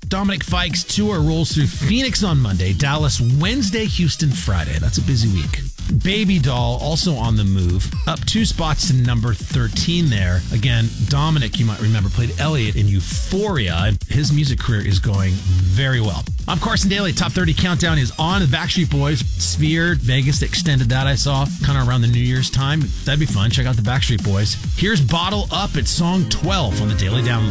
Dominic Fike's tour rolls through Phoenix on Monday, Dallas Wednesday, Houston Friday. That's a busy week. Baby Doll also on the move, up 2 spots to number 13 there. Again, Dominic, you might remember, played Elliot in Euphoria. His music career is going very well. I'm Carson Daly. Top 30 Countdown is on. The Backstreet Boys, Sphere, Vegas, extended that I saw kind of around the New Year's time. That'd be fun. Check out the Backstreet Boys. Here's Bottle Up at song 12 on the Daily Download.